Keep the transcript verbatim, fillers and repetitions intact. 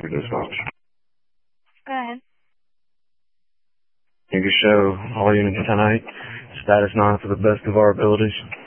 Parker Dispatch. Go ahead. You can show all units tonight. Status nine to the best of our abilities.